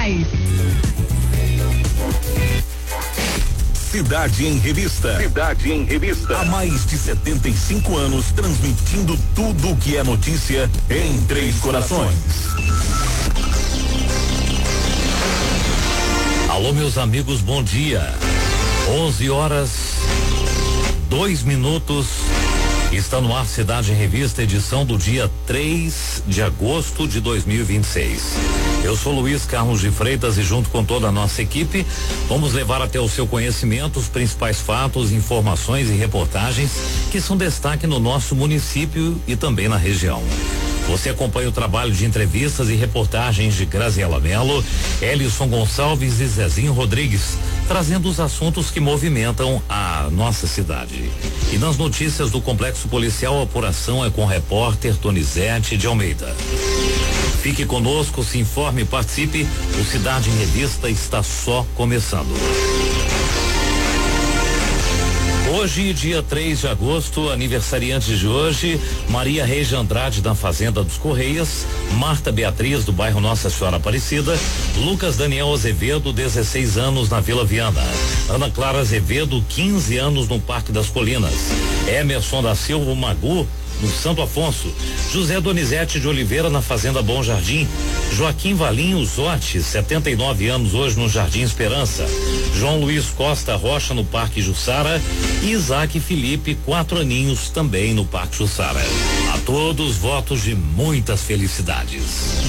mais. Cidade em Revista. Cidade em Revista. Há mais de 75 anos transmitindo tudo o que é notícia em Três Corações. Alô, meus amigos, bom dia. 11h02. Está no ar Cidade em Revista, edição do dia 3 de agosto de 2026. Eu sou Luiz Carlos de Freitas e junto com toda a nossa equipe, vamos levar até o seu conhecimento os principais fatos, informações e reportagens que são destaque no nosso município e também na região. Você acompanha o trabalho de entrevistas e reportagens de Graziela Mello, Elison Gonçalves e Zezinho Rodrigues, trazendo os assuntos que movimentam a nossa cidade. E nas notícias do Complexo Policial, a apuração é com o repórter Donizete de Almeida. Fique conosco, se informe e participe. O Cidade em Revista está só começando. Hoje, dia 3 de agosto, aniversariantes de hoje, Maria Reis de Andrade, da Fazenda dos Correias, Marta Beatriz, do bairro Nossa Senhora Aparecida, Lucas Daniel Azevedo, 16 anos, na Vila Viana, Ana Clara Azevedo, 15 anos, no Parque das Colinas, Emerson da Silva Magu, no Santo Afonso, José Donizete de Oliveira, na Fazenda Bom Jardim, Joaquim Valinho Zotti, 79 anos, hoje no Jardim Esperança, João Luiz Costa Rocha, no Parque Jussara, e Isaac Felipe, 4 aninhos, também no Parque Jussara. A todos, votos de muitas felicidades.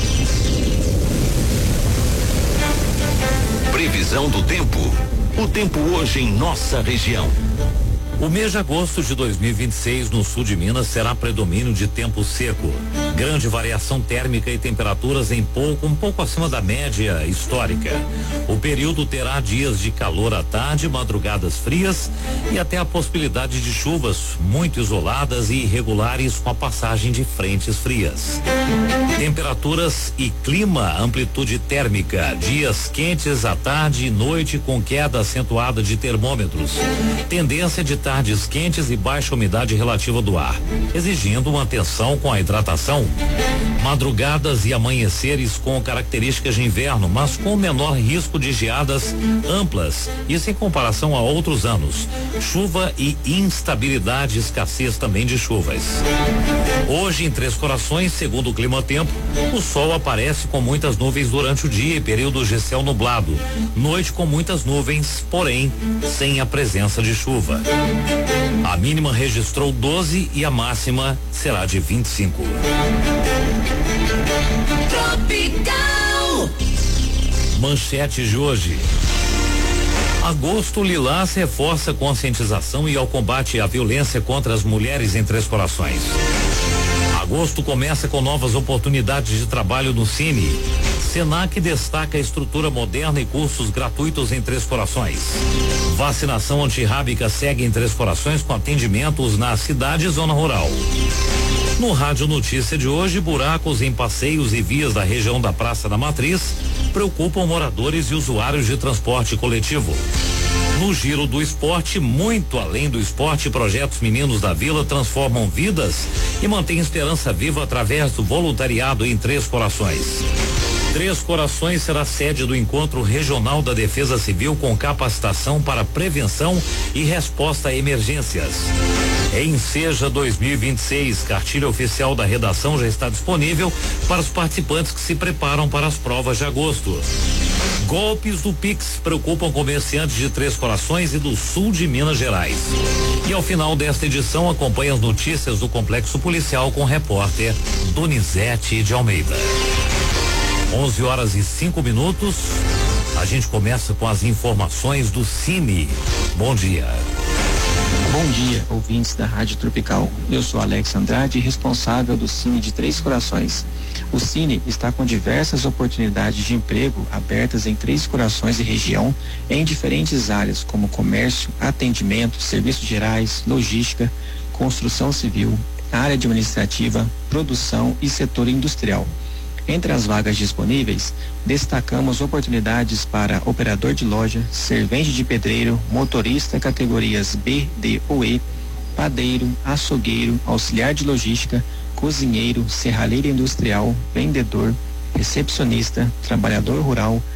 Previsão do tempo. O tempo hoje em nossa região. O mês de agosto de 2026 no sul de Minas será predomínio de tempo seco. Grande variação térmica e temperaturas um pouco acima da média histórica. O período terá dias de calor à tarde, madrugadas frias e até a possibilidade de chuvas muito isoladas e irregulares com a passagem de frentes frias. Temperaturas e clima, amplitude térmica, dias quentes à tarde e noite com queda acentuada de termômetros. Tendência de tardes quentes e baixa umidade relativa do ar, exigindo uma atenção com a hidratação. Madrugadas e amanheceres com características de inverno, mas com menor risco de geadas amplas, isso em comparação a outros anos. Chuva e instabilidade, escassez também de chuvas. Hoje em Três Corações, segundo o Climatempo, o sol aparece com muitas nuvens durante o dia e períodos de céu nublado. Noite com muitas nuvens, porém sem a presença de chuva. A mínima registrou 12 e a máxima será de 25. Tropical. Manchete de hoje. Agosto Lilás reforça a conscientização e ao combate à violência contra as mulheres em Três Corações. Agosto começa com novas oportunidades de trabalho no Cine. Senac destaca a estrutura moderna e cursos gratuitos em Três Corações. Vacinação antirrábica segue em Três Corações com atendimentos na cidade e zona rural. No Rádio Notícia de hoje, buracos em passeios e vias da região da Praça da Matriz preocupam moradores e usuários de transporte coletivo. No Giro do Esporte, muito além do esporte, projetos Meninos da Vila transformam vidas e mantêm esperança viva através do voluntariado em Três Corações. Três Corações será sede do Encontro Regional da Defesa Civil com capacitação para prevenção e resposta a emergências. Em Seja 2026, cartilha oficial da redação já está disponível para os participantes que se preparam para as provas de agosto. Golpes do Pix preocupam comerciantes de Três Corações e do sul de Minas Gerais. E ao final desta edição, acompanhe as notícias do Complexo Policial com o repórter Donizete de Almeida. 11h05. A gente começa com as informações do Cine. Bom dia. Bom dia, ouvintes da Rádio Tropical. Eu sou Alex Andrade, responsável do Cine de Três Corações. O Cine está com diversas oportunidades de emprego abertas em Três Corações e região, em diferentes áreas como comércio, atendimento, serviços gerais, logística, construção civil, área administrativa, produção e setor industrial. Entre as vagas disponíveis, destacamos oportunidades para operador de loja, servente de pedreiro, motorista categorias B, D ou E, padeiro, açougueiro, auxiliar de logística, cozinheiro, serralheiro industrial, vendedor, recepcionista, trabalhador rural,